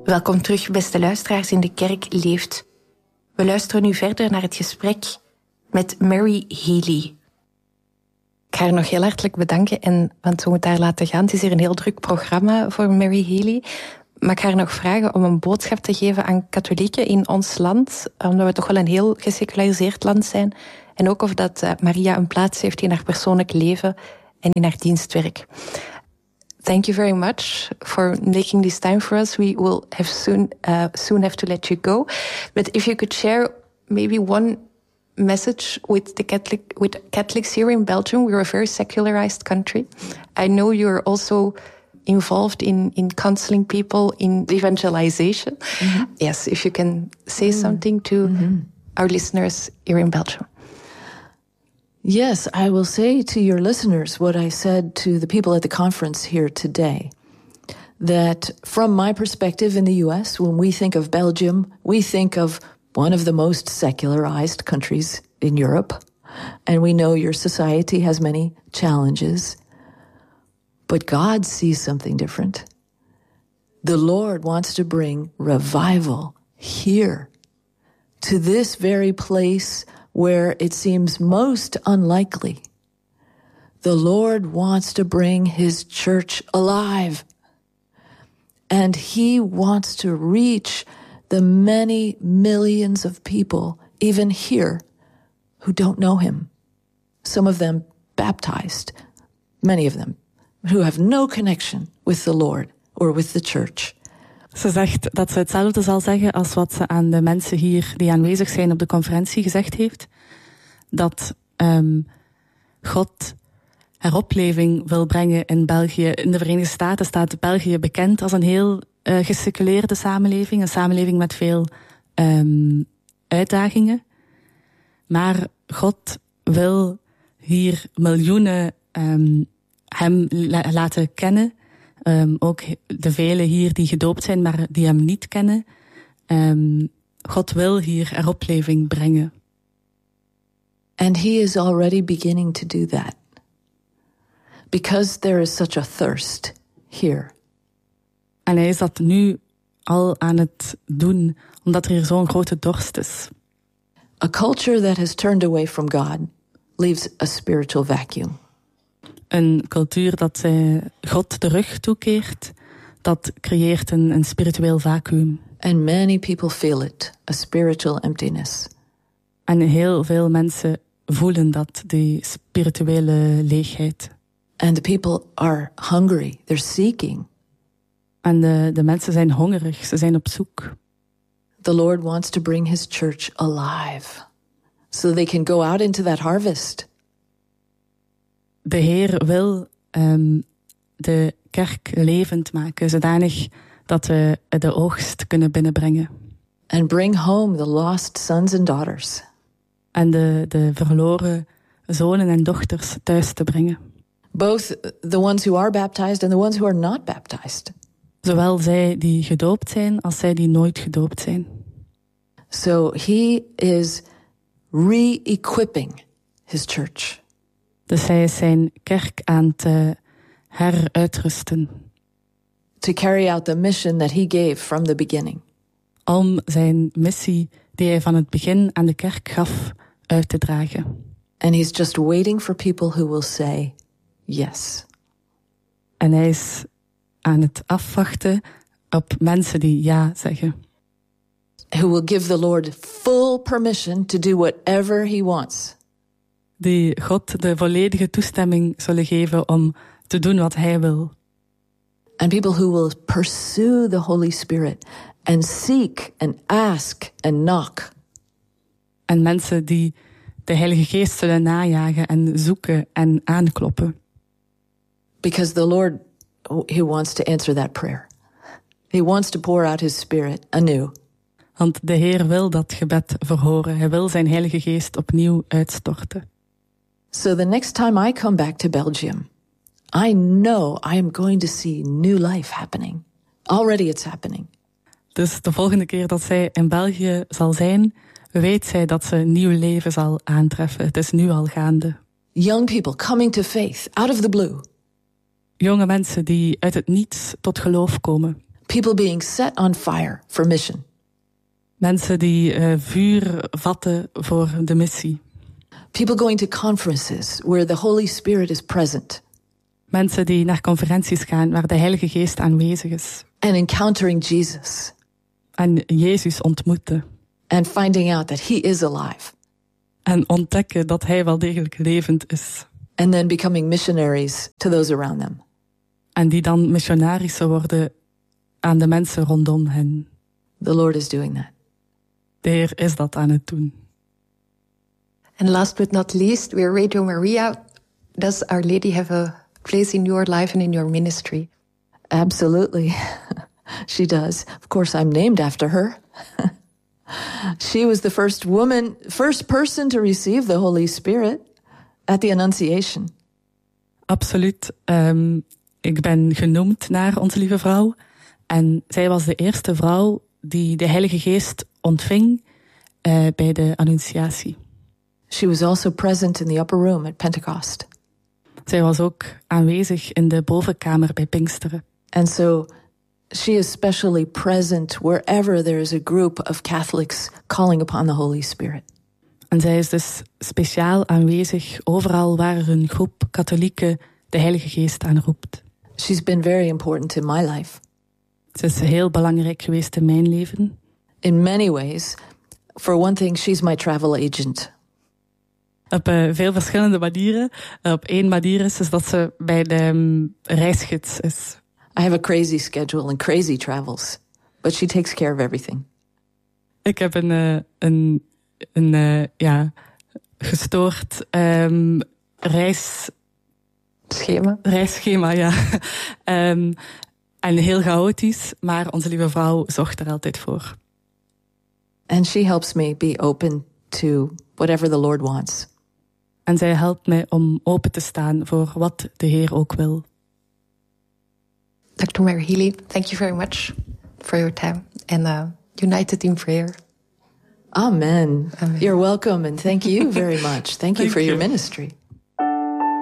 Welkom terug, beste luisteraars in De Kerk Leeft. We luisteren nu verder naar het gesprek met Mary Healy. Ik ga haar nog heel hartelijk bedanken, want we moeten haar laten gaan. Het is hier een heel druk programma voor Mary Healy. Maar ik ga haar nog vragen om een boodschap te geven aan katholieken in ons land, omdat we toch wel een heel geseculariseerd land zijn. En ook of dat Maria een plaats heeft in haar persoonlijk leven en in haar dienstwerk. Thank you very much for making this time for us. We will have soon have to let you go. But if you could share maybe one message with Catholics here in Belgium. We're a very secularized country. I know you're also involved in counseling people in evangelization. Mm-hmm. Yes, if you can say something to our listeners here in Belgium. Yes, I will say to your listeners what I said to the people at the conference here today, that from my perspective in the US, when we think of Belgium, we think of one of the most secularized countries in Europe, and we know your society has many challenges, but God sees something different. The Lord wants to bring revival here, to this very place where it seems most unlikely. The Lord wants to bring his church alive. And he wants to reach the many millions of people, even here, who don't know him. Some of them baptized, many of them, who have no connection with the Lord or with the church. Ze zegt dat ze hetzelfde zal zeggen als wat ze aan de mensen hier die aanwezig zijn op de conferentie gezegd heeft. Dat God heropleving wil brengen in België. In de Verenigde Staten staat België bekend als een heel geseculeerde samenleving. Een samenleving met veel uitdagingen. Maar God wil hier miljoenen hem laten kennen. Ook de velen hier die gedoopt zijn, maar die hem niet kennen. God wil hier heropleving brengen. And he is already beginning to do that. Because there is such a thirst here. En hij is dat nu al aan het doen, omdat er hier zo'n grote dorst is. A culture that has turned away from God leaves a spiritual vacuum. Een cultuur dat God de rug toekeert, dat creëert een spiritueel vacuüm. And many people feel it, a spiritual emptiness. En heel veel mensen voelen dat, die spirituele leegheid. And the people are hungry, they're seeking. En de mensen zijn hongerig, ze zijn op zoek. The Lord wants to bring his church alive, so they can go out into that harvest. De Heer wil de kerk levend maken, zodanig dat we de oogst kunnen binnenbrengen. And bring home the lost sons and daughters. En de verloren zonen en dochters thuis te brengen. Both the ones who are baptized and the ones who are not baptized. Zowel zij die gedoopt zijn, als zij die nooit gedoopt zijn. So he is re-equipping his church. Dus hij is zijn kerk aan het heruitrusten. To carry out the mission that he gave from the beginning. Om zijn missie die hij van het begin aan de kerk gaf uit te dragen. And he's just waiting for people who will say yes. En hij is aan het afwachten op mensen die ja zeggen. Who will give the Lord full permission to do whatever he wants. Die God de volledige toestemming zullen geven om te doen wat hij wil. And people who will pursue the Holy Spirit and seek and ask and knock. En mensen die de Heilige Geest zullen najagen en zoeken en aankloppen. Because the Lord, he wants to answer that prayer. He wants to pour out his Spirit anew. Want de Heer wil dat gebed verhoren. Hij wil zijn Heilige Geest opnieuw uitstorten. So the next time I come back to Belgium, I know I am going to see new life happening. Already it's happening. Dus de volgende keer dat zij in België zal zijn, weet zij dat ze nieuw leven zal aantreffen. Het is nu al gaande. Young people coming to faith out of the blue. Jonge mensen die uit het niets tot geloof komen. People being set on fire for mission. Mensen die vuur vatten voor de missie. People going to conferences where the Holy Spirit is present. Mensen die naar conferenties gaan waar de Heilige Geest aanwezig is. And encountering Jesus. En Jezus ontmoeten. And finding out that he is alive. En ontdekken dat hij wel degelijk levend is. And then becoming missionaries to those around them. En die dan missionarissen worden aan de mensen rondom hen. The Lord is doing that. De Heer is dat aan het doen. And last but not least, we're Radio Maria. Does Our Lady have a place in your life and in your ministry? Absolutely. She does. Of course, I'm named after her. She was the first person to receive the Holy Spirit at the Annunciation. Absoluut. Ik ben genoemd naar Onze Lieve Vrouw. En zij was de eerste vrouw die de Heilige Geest ontving bij de Annunciatie. She was also present in the upper room at Pentecost. Zij was ook aanwezig in de bovenkamer bij Pinksteren. And so she is specially present wherever there is a group of Catholics calling upon the Holy Spirit. En zij is dus speciaal aanwezig overal waar er een groep katholieken de Heilige Geest aanroept. She's been very important in my life. Ze is heel belangrijk geweest in mijn leven. In many ways. For one thing, she's my travel agent. Op veel verschillende manieren. Op één manier is dat ze bij de reisgids is. I have a crazy schedule and crazy travels, but she takes care of everything. Ik heb een gestoord reisschema, ja. En heel chaotisch, maar Onze Lieve Vrouw zorgt er altijd voor. And she helps me be open to whatever the Lord wants. En zij helpt mij om open te staan voor wat de Heer ook wil. Dr. Mary Healy, thank you very much for your time and united in prayer. Amen. You're welcome and thank you very much. Thank you for your ministry.